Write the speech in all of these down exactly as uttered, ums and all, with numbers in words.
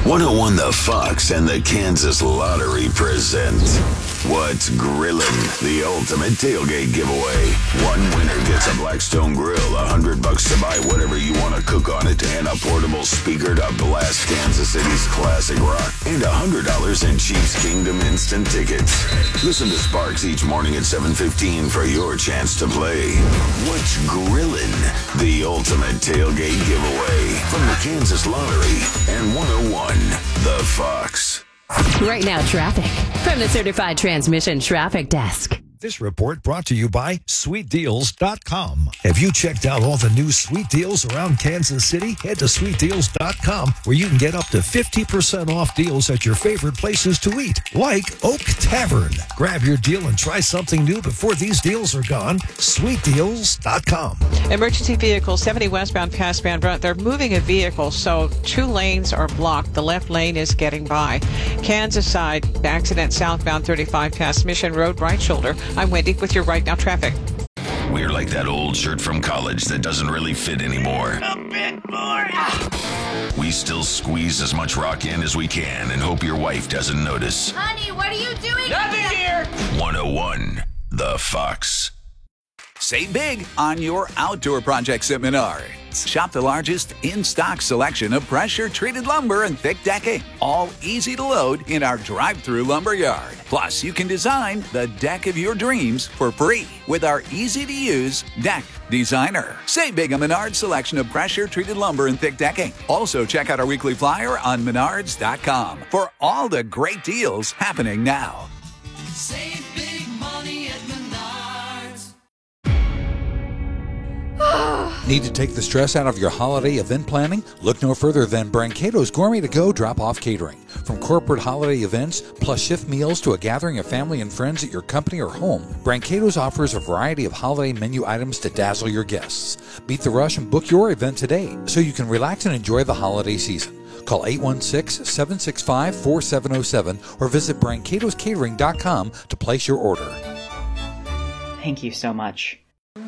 one oh one The Fox and the Kansas Lottery present What's Grillin'? The ultimate tailgate giveaway. One winner gets a Blackstone grill, a hundred bucks to buy whatever you want to cook on it, and a portable speaker to blast Kansas City's classic rock, and a hundred dollars in Chiefs Kingdom instant tickets. Listen to Sparks each morning at seven fifteen for your chance to play What's Grillin'? The ultimate tailgate giveaway from the Kansas Lottery and one oh one The Fox. Right now, traffic from the Certified Transmission Traffic Desk. This report brought to you by sweet deals dot com. Have you checked out all the new sweet deals around Kansas City? Head to sweet deals dot com where you can get up to fifty percent off deals at your favorite places to eat, like Oak Tavern. Grab your deal and try something new before these deals are gone. sweet deals dot com. Emergency vehicle seventy westbound past Van Brunt. They're moving a vehicle, so two lanes are blocked. The left lane is getting by. Kansas side, accident southbound thirty-five past Mission Road, right shoulder. I'm Wendy with your Right Now traffic. We're like that old shirt from college that doesn't really fit anymore. A bit more. Ah. We still squeeze as much rock in as we can and hope your wife doesn't notice. Honey, what are you doing? Nothing here. one oh one The Fox. Save big on your outdoor projects at Menards. Shop the largest in-stock selection of pressure-treated lumber and thick decking, all easy to load in our drive-through lumber yard. Plus, you can design the deck of your dreams for free with our easy-to-use Deck Designer. Save big on Menards' selection of pressure-treated lumber and thick decking. Also, check out our weekly flyer on menards dot com for all the great deals happening now. Save big money at Menards. Need to take the stress out of your holiday event planning? Look no further than Brancato's Gourmet to Go Drop-Off Catering. From corporate holiday events, plus shift meals to a gathering of family and friends at your company or home, Brancato's offers a variety of holiday menu items to dazzle your guests. Beat the rush and book your event today so you can relax and enjoy the holiday season. Call eight one six, seven six five, four seven zero seven or visit brancatos catering dot com to place your order. Thank you so much.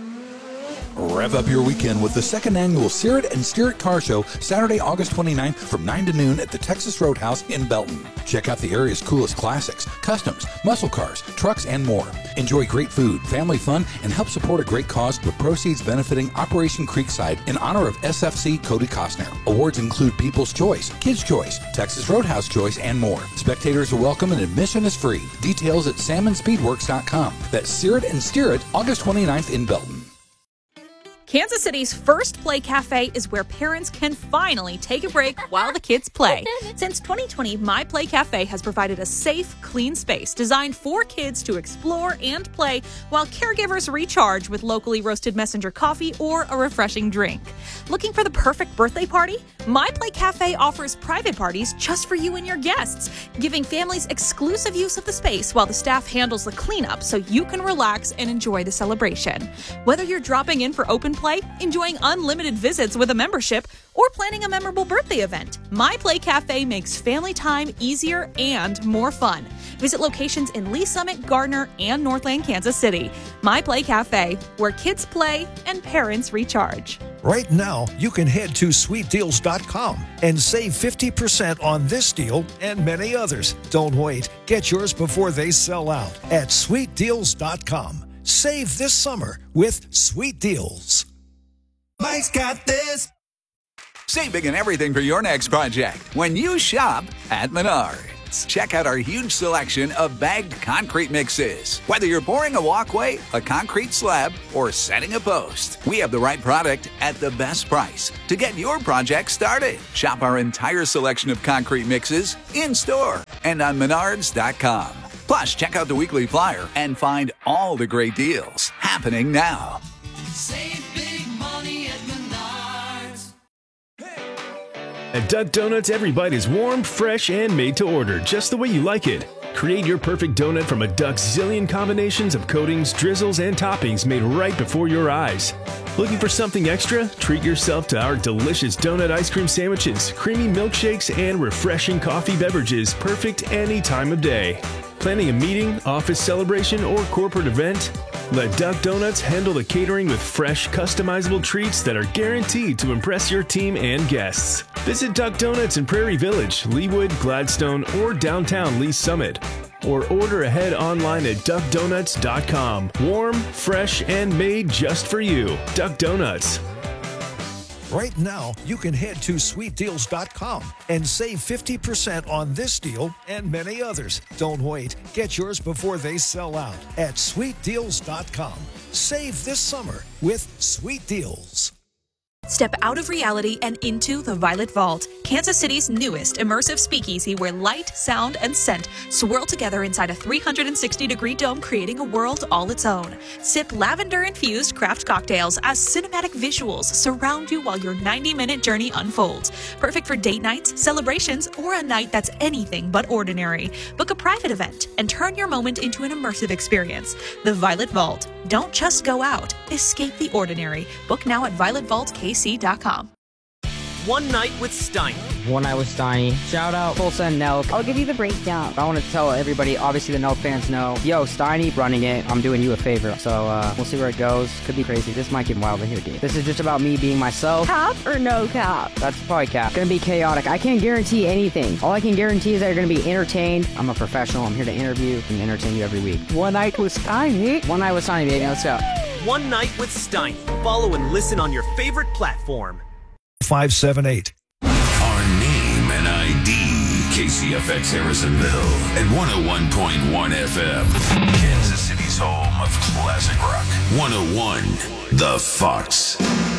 Rev up your weekend with the second annual Steer It and Steer It Car Show, Saturday, August twenty-ninth from nine to noon at the Texas Roadhouse in Belton. Check out the area's coolest classics, customs, muscle cars, trucks, and more. Enjoy great food, family fun, and help support a great cause with proceeds benefiting Operation Creekside in honor of S F C Cody Costner. Awards include People's Choice, Kids' Choice, Texas Roadhouse Choice, and more. Spectators are welcome and admission is free. Details at salmon speedworks dot com. That's Steer It and Steer It, August twenty-ninth in Belton. Kansas City's first Play Cafe is where parents can finally take a break while the kids play. Since twenty twenty, My Play Cafe has provided a safe, clean space designed for kids to explore and play while caregivers recharge with locally roasted messenger coffee or a refreshing drink. Looking for the perfect birthday party? My Play Cafe offers private parties just for you and your guests, giving families exclusive use of the space while the staff handles the cleanup so you can relax and enjoy the celebration. Whether you're dropping in for open play, enjoying unlimited visits with a membership, or planning a memorable birthday event, My Play Cafe makes family time easier and more fun. Visit locations in Lee Summit, Gardner, and Northland, Kansas City. My Play Cafe, where kids play and parents recharge. Right now, you can head to sweet deals dot com and save fifty percent on this deal and many others. Don't wait. Get yours before they sell out at sweet deals dot com. Save this summer with Sweet Deals. Mike's got this. Save big on everything for your next project when you shop at Menards. Check out our huge selection of bagged concrete mixes. Whether you're pouring a walkway, a concrete slab, or setting a post, we have the right product at the best price to get your project started. Shop our entire selection of concrete mixes in-store and on menards dot com. Plus, check out the weekly flyer and find all the great deals happening now. Save big money at Menards. At Duck Donuts, every bite is warm, fresh, and made to order just the way you like it. Create your perfect donut from a Duck's zillion combinations of coatings, drizzles, and toppings made right before your eyes. Looking for something extra? Treat yourself to our delicious donut ice cream sandwiches, creamy milkshakes, and refreshing coffee beverages, perfect any time of day. Planning a meeting, office celebration, or corporate event? Let Duck Donuts handle the catering with fresh, customizable treats that are guaranteed to impress your team and guests. Visit Duck Donuts in Prairie Village, Leawood, Gladstone, or downtown Lee Summit. Or order ahead online at duck donuts dot com. Warm, fresh, and made just for you. Duck Donuts. Right now, you can head to sweet deals dot com and save fifty percent on this deal and many others. Don't wait. Get yours before they sell out at sweet deals dot com. Save this summer with Sweet Deals. Step out of reality and into the Violet Vault, Kansas City's newest immersive speakeasy where light, sound, and scent swirl together inside a three hundred sixty degree dome, creating a world all its own. Sip lavender-infused craft cocktails as cinematic visuals surround you while your ninety minute journey unfolds. Perfect for date nights, celebrations, or a night that's anything but ordinary. Book a private event and turn your moment into an immersive experience. The Violet Vault. Don't just go out. Escape the ordinary. Book now at violet vault k c dot com. One Night with Steiny. One Night with Steiny. Shout out Tulsa and Nelk. I'll give you the breakdown. I want to tell everybody, obviously the Nelk fans know, yo, Steiny running it. I'm doing you a favor. So uh, we'll see where it goes. Could be crazy. This might get wild in here, dude. This is just about me being myself. Cap or no cap? That's probably cap. Gonna be chaotic. I can't guarantee anything. All I can guarantee is that you're gonna be entertained. I'm a professional. I'm here to interview and entertain you every week. One Night with Steiny. One Night with Steiny, baby. Let's go. One Night with Steiny. Follow and listen on your favorite platform. five seven eight. Our name and I D. K C F X Harrisonville and one oh one point one F M. Kansas City's home of classic rock. one oh one The Fox.